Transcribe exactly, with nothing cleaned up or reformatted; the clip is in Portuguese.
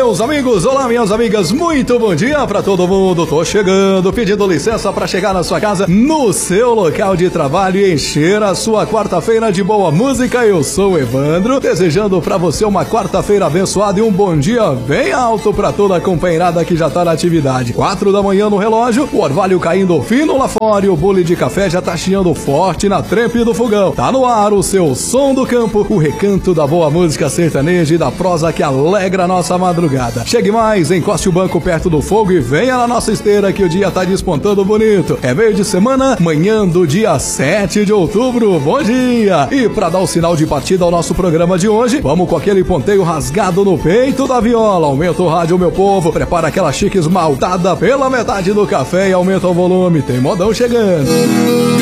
meus amigos, olá minhas amigas, muito bom dia pra todo mundo. Tô chegando, pedindo licença pra chegar na sua casa, no seu local de trabalho e encher a sua quarta-feira de boa música. Eu sou o Evandro, desejando pra você uma quarta-feira abençoada e um bom dia bem alto pra toda a companheirada que já tá na atividade. Quatro da manhã no relógio, o orvalho caindo fino lá fora e o bule de café já tá chiando forte na trepe do fogão. Tá no ar o seu som do campo, o recanto da boa música sertaneja e da prosa que alegra a nossa madrugada. Chegue mais, encoste o banco perto do fogo e venha na nossa esteira que o dia tá despontando bonito. É meio de semana, manhã do dia sete de outubro. Bom dia! E pra dar o sinal de partida ao nosso programa de hoje, vamos com aquele ponteio rasgado no peito da viola. Aumenta o rádio, meu povo, prepara aquela chique esmaltada pela metade do café e aumenta o volume. Tem modão chegando.